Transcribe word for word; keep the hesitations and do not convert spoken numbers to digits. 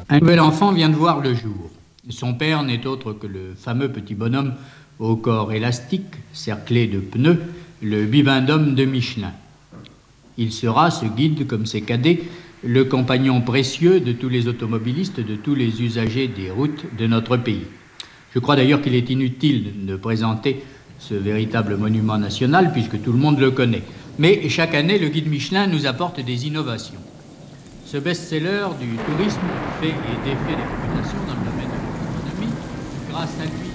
Un nouvel enfant vient de voir le jour. Son père n'est autre que le fameux petit bonhomme au corps élastique, cerclé de pneus, le bibendum de Michelin. Il sera, ce guide comme ses cadets, le compagnon précieux de tous les automobilistes, de tous les usagers des routes de notre pays. Je crois d'ailleurs qu'il est inutile de présenter ce véritable monument national puisque tout le monde le connaît. Mais chaque année, le guide Michelin nous apporte des innovations. Ce best-seller du tourisme fait et défait des réputations dans le domaine de l'astronomie. Grâce à lui,